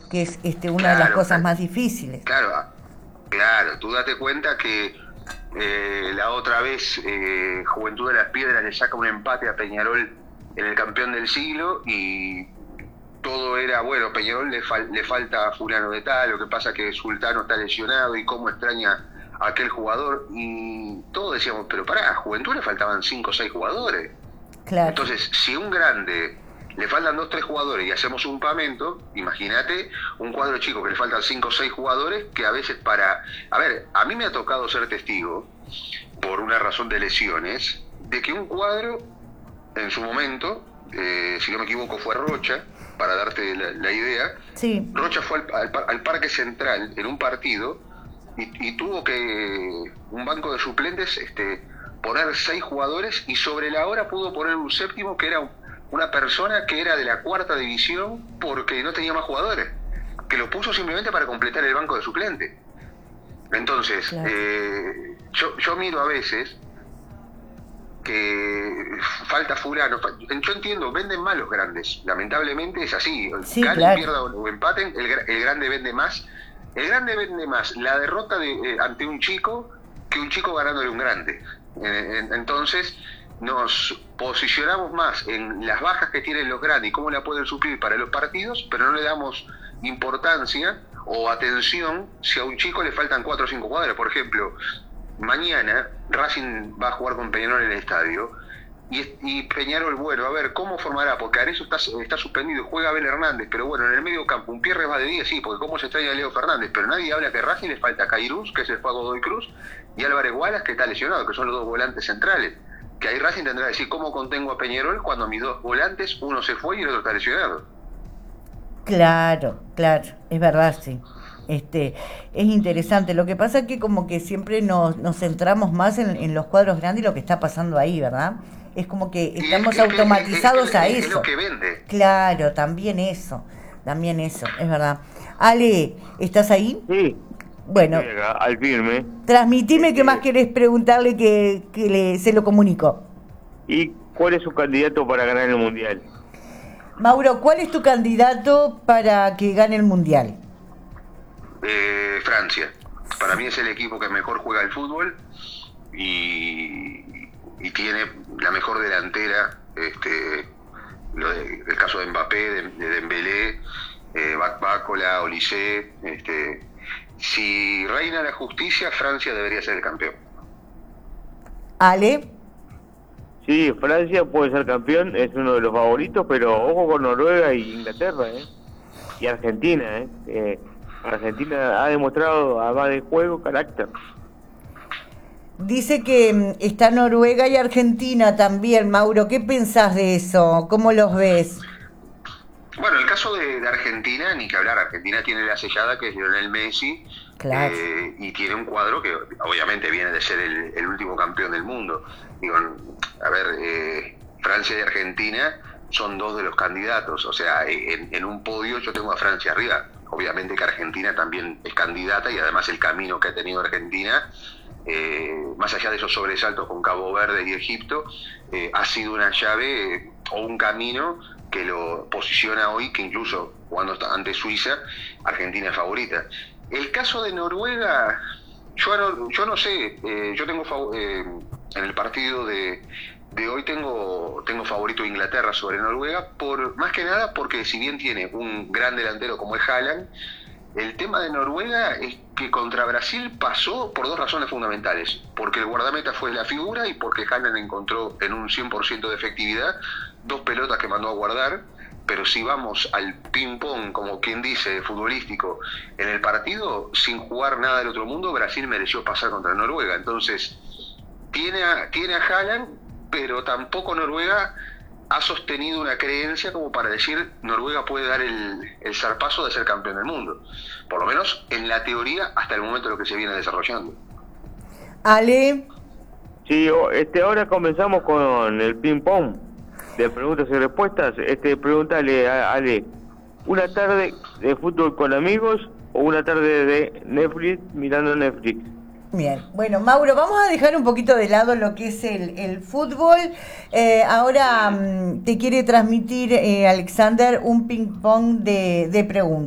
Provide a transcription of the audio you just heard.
que es una de las Claro, cosas más difíciles. claro, claro. Tú date cuenta que la otra vez Juventud de las Piedras le saca un empate a Peñarol en el campeón del siglo y todo era, bueno, Peñarol le falta a fulano de tal, lo que pasa que Sultano está lesionado y cómo extraña a aquel jugador, y todos decíamos, pero pará, a Juventud le faltaban 5 o 6 jugadores. Claro. Entonces, si a un grande le faltan 2 3 jugadores y hacemos un pamento, imagínate un cuadro chico que le faltan 5 o 6 jugadores, que a veces para... A ver, a mí me ha tocado ser testigo, por una razón de lesiones, de que un cuadro, en su momento, si no me equivoco fue Rocha, para darte la idea, Sí. Rocha fue al Parque Central en un partido y tuvo que un banco de suplentes poner 6 jugadores y sobre la hora pudo poner un séptimo que era una persona que era de la 4ª división porque no tenía más jugadores, que lo puso simplemente para completar el banco de suplentes. Entonces, Claro. yo miro a veces que falta fulano. Yo entiendo, venden más los grandes. Lamentablemente es así. Sí, Ganen, claro. pierdan o empaten, el grande vende más. El grande vende más la derrota ante un chico que un chico ganándole un grande. Entonces nos posicionamos más en las bajas que tienen los grandes y cómo la pueden suplir para los partidos, pero no le damos importancia o atención si a un chico le faltan 4 o 5 jugadores. Por ejemplo, mañana Racing va a jugar con Peñarol en el estadio y Peñarol, bueno, a ver, ¿cómo formará? Porque Arezzo está suspendido, juega Abel Hernández, pero bueno, en el medio campo, un Pierre va de 10, sí, porque cómo se extraña a Leo Fernández, pero nadie habla que a Racing le falta a Cairuz, que es el Pago Godoy Cruz, y Álvarez Wallace, que está lesionado, que son los 2 volantes centrales. Que ahí Racing tendrá que decir, ¿cómo contengo a Peñarol cuando mis 2 volantes, uno se fue y el otro está lesionado? Claro, claro, es verdad, sí. Es interesante. Lo que pasa es que como que siempre nos centramos más en los cuadros grandes y lo que está pasando ahí, ¿verdad? Es como que Y estamos automatizados a es lo eso. que vende. Claro, también eso, es verdad. Ale, ¿estás ahí? Sí, Bueno, estoy acá, al firme. transmitime qué más Este, querés preguntarle se lo comunico. ¿Y cuál es su candidato para ganar el Mundial? Mauro, ¿cuál es tu candidato para que gane el Mundial? Francia. Para mí es el equipo que mejor juega el fútbol y tiene la mejor delantera. El caso de Mbappé, de Dembélé, Bácola, Olise. Si reina la justicia, Francia debería ser el campeón. Ale, Sí, Francia puede ser campeón, es uno de los favoritos, pero ojo con Noruega y Inglaterra, ¿eh? Y Argentina, ¿eh? Argentina ha demostrado, además de juego, carácter. dice que está Noruega y Argentina también. Mauro, ¿qué pensás de eso? ¿Cómo los ves? Bueno, el caso de Argentina, ni que hablar. Argentina tiene la sellada que es Lionel Messi, Claro. y tiene un cuadro que obviamente viene de ser el último campeón del mundo. Digo, a ver, Francia y Argentina son 2 de los candidatos. O sea, en un podio yo tengo a Francia arriba. Obviamente que Argentina también es candidata y además el camino que ha tenido Argentina, más allá de esos sobresaltos con Cabo Verde y Egipto, ha sido una llave o un camino que lo posiciona hoy, que incluso jugando ante Suiza, Argentina es favorita. El caso de Noruega, yo no sé, yo tengo en el partido de hoy tengo favorito Inglaterra sobre Noruega, más que nada porque si bien tiene un gran delantero como es Haaland, el tema de Noruega es que contra Brasil pasó por 2 razones fundamentales, porque el guardameta fue la figura y porque Haaland encontró en un 100% de efectividad 2 pelotas que mandó a guardar. Pero si vamos al ping-pong, como quien dice, futbolístico, en el partido, sin jugar nada del otro mundo, Brasil mereció pasar contra Noruega. Entonces, tiene a Haaland, pero tampoco Noruega ha sostenido una creencia como para decir Noruega puede dar el zarpazo de ser campeón del mundo. Por lo menos en la teoría, hasta el momento de lo que se viene desarrollando. Ale, Sí, ahora comenzamos con el ping-pong de preguntas y respuestas. Pregúntale a Ale, ¿una tarde de fútbol con amigos o una tarde de Netflix mirando Netflix? bien. Bueno, Mauro, vamos a dejar un poquito de lado lo que es el fútbol. Ahora te quiere transmitir, Alexander, un ping-pong de preguntas.